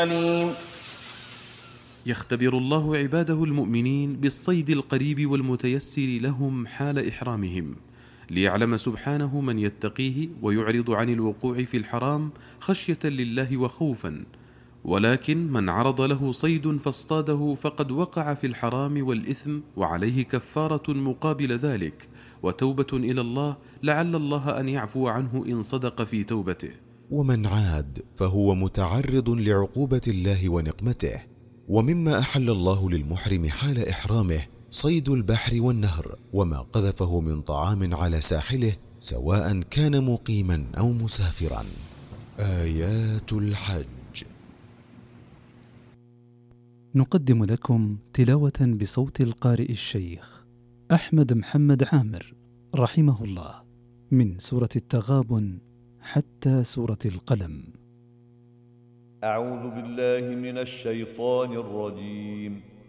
يختبر الله عباده المؤمنين بالصيد القريب والمتيسر لهم حال إحرامهم، ليعلم سبحانه من يتقيه ويعرض عن الوقوع في الحرام خشية لله وخوفا. ولكن من عرض له صيد فاصطاده فقد وقع في الحرام والإثم، وعليه كفارة مقابل ذلك وتوبة إلى الله، لعل الله أن يعفو عنه إن صدق في توبته. ومن عاد فهو متعرض لعقوبة الله ونقمته. ومما أحل الله للمحرم حال إحرامه صيد البحر والنهر وما قذفه من طعام على ساحله، سواء كان مقيما أو مسافرا. آيات الحج. نقدم لكم تلاوة بصوت القارئ الشيخ أحمد محمد عامر رحمه الله من سورة التغابن حتى سورة القلم. أعوذ بالله من الشيطان الرجيم.